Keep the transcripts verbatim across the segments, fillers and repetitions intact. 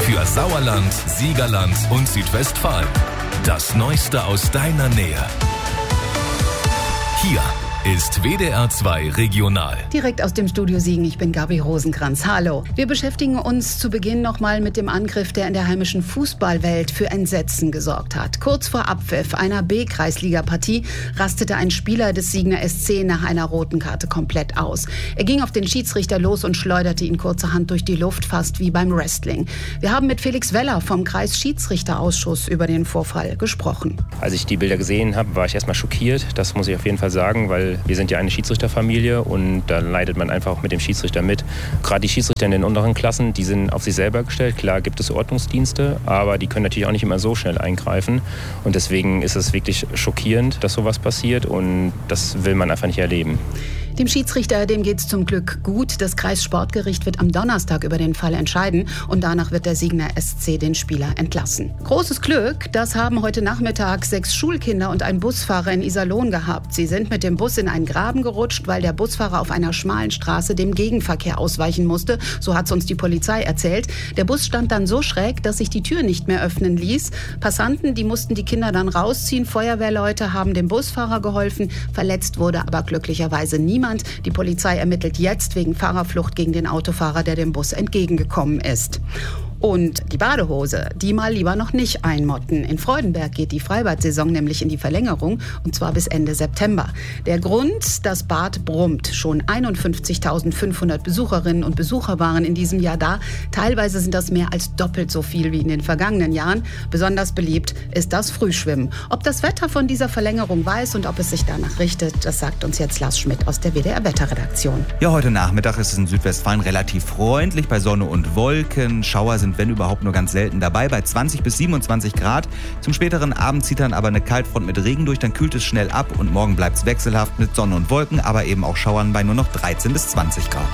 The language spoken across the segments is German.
für Sauerland, Siegerland und Südwestfalen. Das Neueste aus deiner Nähe. Hier ist W D R zwei Regional. Direkt aus dem Studio Siegen, ich bin Gabi Rosenkranz. Hallo. Wir beschäftigen uns zu Beginn nochmal mit dem Angriff, der in der heimischen Fußballwelt für Entsetzen gesorgt hat. Kurz vor Abpfiff einer B-Kreisliga-Partie rastete ein Spieler des Siegener S C nach einer roten Karte komplett aus. Er ging auf den Schiedsrichter los und schleuderte ihn kurzerhand durch die Luft, fast wie beim Wrestling. Wir haben mit Felix Weller vom Kreisschiedsrichterausschuss über den Vorfall gesprochen. Als ich die Bilder gesehen habe, war ich erstmal schockiert. Das muss ich auf jeden Fall sagen, weil wir sind ja eine Schiedsrichterfamilie und da leidet man einfach auch mit dem Schiedsrichter mit. Gerade die Schiedsrichter in den unteren Klassen, die sind auf sich selber gestellt. Klar gibt es Ordnungsdienste, aber die können natürlich auch nicht immer so schnell eingreifen. Und deswegen ist es wirklich schockierend, dass sowas passiert und das will man einfach nicht erleben. Dem Schiedsrichter, dem geht's zum Glück gut. Das Kreissportgericht wird am Donnerstag über den Fall entscheiden und danach wird der Siegener S C den Spieler entlassen. Großes Glück, das haben heute Nachmittag sechs Schulkinder und ein Busfahrer in Iserlohn gehabt. Sie sind mit dem Bus in einen Graben gerutscht, weil der Busfahrer auf einer schmalen Straße dem Gegenverkehr ausweichen musste. So hat's uns die Polizei erzählt. Der Bus stand dann so schräg, dass sich die Tür nicht mehr öffnen ließ. Passanten, die mussten die Kinder dann rausziehen. Feuerwehrleute haben dem Busfahrer geholfen. Verletzt wurde aber glücklicherweise niemand. Die Polizei ermittelt jetzt wegen Fahrerflucht gegen den Autofahrer, der dem Bus entgegengekommen ist. Und die Badehose, die mal lieber noch nicht einmotten. In Freudenberg geht die Freibad-Saison nämlich in die Verlängerung, und zwar bis Ende September. Der Grund, das Bad brummt. Schon einundfünfzigtausendfünfhundert Besucherinnen und Besucher waren in diesem Jahr da. Teilweise sind das mehr als doppelt so viel wie in den vergangenen Jahren. Besonders beliebt ist das Frühschwimmen. Ob das Wetter von dieser Verlängerung weiß und ob es sich danach richtet, das sagt uns jetzt Lars Schmidt aus der W D R-Wetterredaktion. Ja, heute Nachmittag ist es in Südwestfalen relativ freundlich bei Sonne und Wolken. Schauer sind, wenn überhaupt, nur ganz selten dabei, bei zwanzig bis siebenundzwanzig Grad. Zum späteren Abend zieht dann aber eine Kaltfront mit Regen durch, dann kühlt es schnell ab und morgen bleibt es wechselhaft mit Sonne und Wolken, aber eben auch Schauern bei nur noch dreizehn bis zwanzig Grad.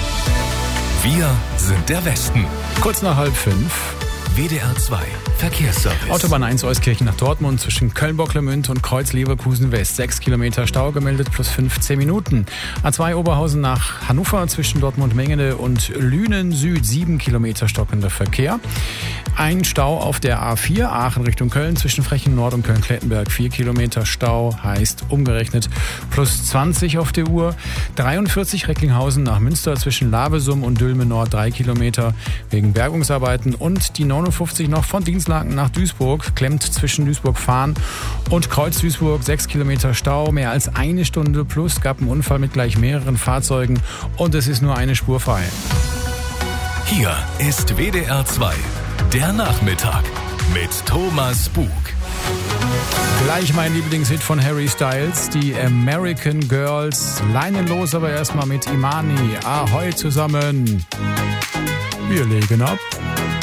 Wir sind der Westen. Kurz nach halb fünf. W D R zwei Verkehrsservice. Autobahn eins Euskirchen nach Dortmund zwischen Köln-Bocklemünd und Kreuz-Leverkusen West. sechs Kilometer Stau gemeldet plus fünfzehn Minuten. A zwei Oberhausen nach Hannover zwischen Dortmund-Mengede und Lünen Süd. sieben Kilometer stockender Verkehr. Ein Stau auf der A vier Aachen Richtung Köln zwischen Frechen Nord und Köln-Klettenberg. vier Kilometer Stau heißt umgerechnet plus zwanzig auf der Uhr. dreiundvierzig Recklinghausen nach Münster zwischen Lavesum und Dülme Nord. drei Kilometer wegen Bergungsarbeiten. Und die neunundfünfzig noch von Dienstlaken nach Duisburg, klemmt zwischen Duisburg-Fahn und Kreuz-Duisburg. sechs Kilometer Stau, mehr als eine Stunde plus, gab einen Unfall mit gleich mehreren Fahrzeugen und es ist nur eine Spur frei. Hier ist W D R zwei, der Nachmittag mit Thomas Bug. Gleich mein Lieblingshit von Harry Styles, die American Girls. Leinenlos, aber erstmal mit Imani. Ahoi zusammen. Wir legen ab.